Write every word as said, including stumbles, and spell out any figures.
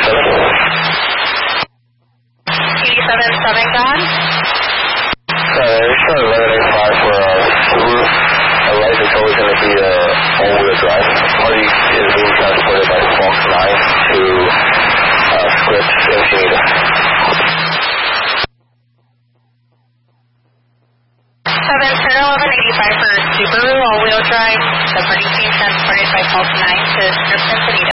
eighty-seven. eighty-seven, seven, gone. Uh, it's on eleven eighty-five for uh, Subaru. A light is always going to be uh, all-wheel drive. Party is being transported by Fox nine to uh, Scripps Encinitas. seven, turn eleven eighty-five for Subaru, all-wheel drive. The party being transported by Fox nine to Scripps Encinitas.